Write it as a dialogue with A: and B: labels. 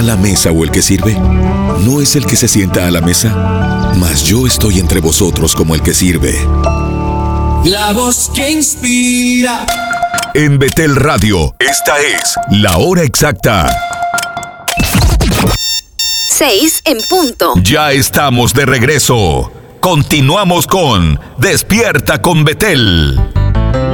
A: la mesa o el que sirve? No es el que se sienta a la mesa, mas yo estoy entre vosotros como el que sirve.
B: La voz que inspira.
A: En Betel Radio, esta es la hora exacta.
C: 6 en punto.
A: Ya estamos de regreso. Continuamos con Despierta con Betel.